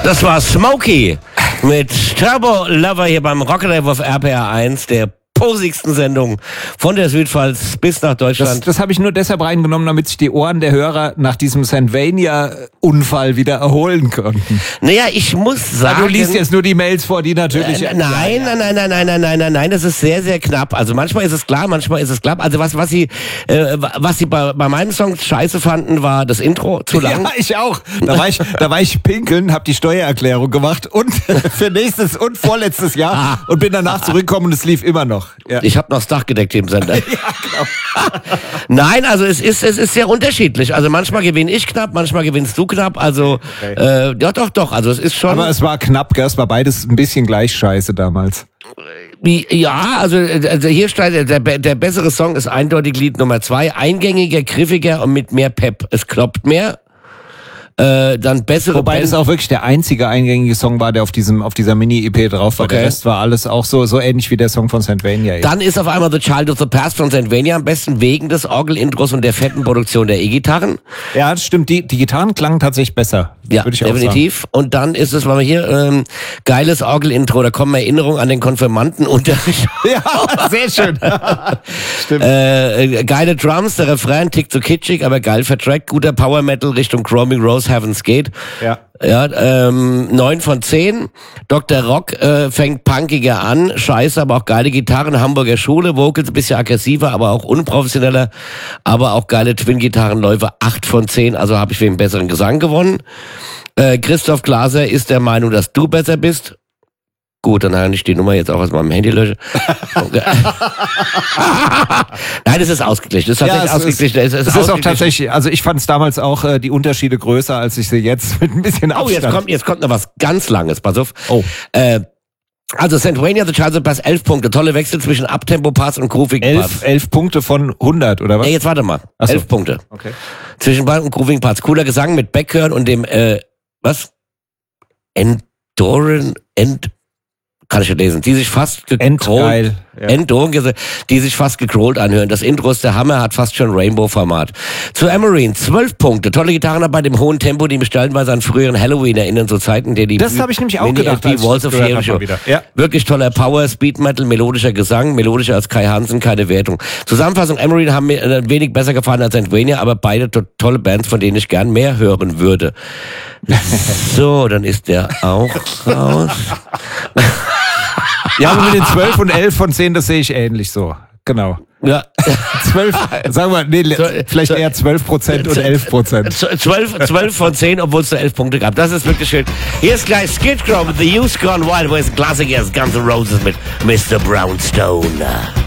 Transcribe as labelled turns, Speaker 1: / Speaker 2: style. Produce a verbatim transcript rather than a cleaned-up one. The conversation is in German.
Speaker 1: Das war Smokey mit Turbo Lover hier beim Rocket auf R P R eins, der posigsten Sendung von der Südpfalz bis nach Deutschland.
Speaker 2: Das, das habe ich nur deshalb reingenommen, damit sich die Ohren der Hörer nach diesem Sandvania-Unfall wieder erholen konnten.
Speaker 1: Naja, ich muss sagen...
Speaker 2: Aber du liest jetzt nur die Mails vor, die natürlich...
Speaker 1: Äh, nein, nein, nein, nein, nein, nein, nein, nein, nein, das ist sehr, sehr knapp. Also manchmal ist es klar, manchmal ist es knapp. Also was, was sie, äh, was sie bei, bei meinem Song scheiße fanden, war das Intro zu lang.
Speaker 2: Ja, ich auch. Da war ich, da war ich pinkeln, habe die Steuererklärung gemacht und für nächstes und vorletztes Jahr ah. und bin danach zurückgekommen und es lief immer noch.
Speaker 1: Ja. Ich habe noch das Dach gedeckt im Sender. Ja, genau. Nein, also es ist es ist sehr unterschiedlich. Also manchmal gewinne ich knapp, manchmal gewinnst du knapp. Also okay. äh, ja, doch, doch. Also es ist schon.
Speaker 2: Aber es war knapp, gell? Es war beides ein bisschen gleich scheiße damals.
Speaker 1: Ja, also, also hier steht, der, der bessere Song ist eindeutig Lied Nummer zwei. Eingängiger, griffiger und mit mehr Pep. Es kloppt mehr. Äh, dann bessere
Speaker 2: Wobei Band. Das auch wirklich der einzige eingängige Song war, der auf diesem auf dieser Mini-E P drauf war. Okay. Der Rest war alles auch so so ähnlich wie der Song von Sandvania.
Speaker 1: Dann ist auf einmal The Child of the Past von Sandvania am besten wegen des Orgel-Intros und der fetten Produktion der E-Gitarren.
Speaker 2: Ja, das stimmt. Die, die Gitarren klangen tatsächlich besser.
Speaker 1: Ja, ich definitiv. Auch und dann ist es, weil wir hier ähm, geiles Orgel-Intro, da kommen Erinnerungen an den Konfirmandenunterricht.
Speaker 2: Ja, sehr schön.
Speaker 1: Stimmt. Äh, geile Drums, der Refrain tickt so kitschig, aber geil vertrackt. Guter Power Metal Richtung Chroming Rose Heaven's Gate.
Speaker 2: Ja.
Speaker 1: Ja, ähm, neun von zehn. Doktor Rock äh, fängt punkiger an. Scheiße, aber auch geile Gitarren. Hamburger Schule. Vocals ein bisschen aggressiver, aber auch unprofessioneller. Aber auch geile Twin-Gitarrenläufe. acht von zehn. Also habe ich wegen besseren Gesang gewonnen. Äh, Christoph Glaser ist der Meinung, dass du besser bist. Gut, dann kann ich die Nummer jetzt auch aus meinem Handy löschen. Nein, es ist ausgeglichen. Es ist tatsächlich
Speaker 2: ja, es
Speaker 1: ausgeglichen.
Speaker 2: Ist, es ist, es ist auch tatsächlich, also ich fand es damals auch äh, die Unterschiede größer, als ich sie jetzt mit ein bisschen Abstand.
Speaker 1: Oh, jetzt kommt, jetzt kommt noch was ganz Langes. Pass auf.
Speaker 2: Oh.
Speaker 1: Äh, also Sandvania, The Child of the Past, elf Punkte. Tolle Wechsel zwischen Uptempo-Pass und Grooving Pass.
Speaker 2: Elf, elf Punkte von hundert, oder was?
Speaker 1: Ja, jetzt warte mal.
Speaker 2: Ach so.
Speaker 1: Elf Punkte.
Speaker 2: Okay.
Speaker 1: Zwischen Ball und Grooving Pass. Cooler Gesang mit Backhörn und dem, äh, was? Endoren, End... Kann ich nicht lesen, die sich fast
Speaker 2: gecrollt, ja.
Speaker 1: Endung, die sich fast gecrollt anhören. Das Intro ist der Hammer, hat fast schon Rainbow-Format. Zu Emerine, zwölf Punkte, tolle Gitarrenarbeit im hohen Tempo, die mich stellenweise an früheren Halloween erinnern, so Zeiten, der die
Speaker 2: Das habe ich nämlich auch gedacht,
Speaker 1: als Walls of Jericho.
Speaker 2: Ja.
Speaker 1: Wirklich toller Power, Speed Metal, melodischer Gesang, melodischer als Kai Hansen, keine Wertung. Zusammenfassung, Emerine haben mir ein wenig besser gefallen als Sandvania, aber beide to- tolle Bands, von denen ich gern mehr hören würde. So, dann ist der auch raus.
Speaker 2: Ja, aber mit den zwölf und elf von zehn, das sehe ich ähnlich so. Genau.
Speaker 1: Ja.
Speaker 2: zwölf, sagen wir, nee, vielleicht eher zwölf Prozent und elf Prozent.
Speaker 1: zwölf von zehn, obwohl es nur elf Punkte gab. Das ist wirklich schön. Hier ist gleich Skid Row mit The Youth Gone Wild, wo es Classic ist, Guns N' Roses mit Mister Brownstone.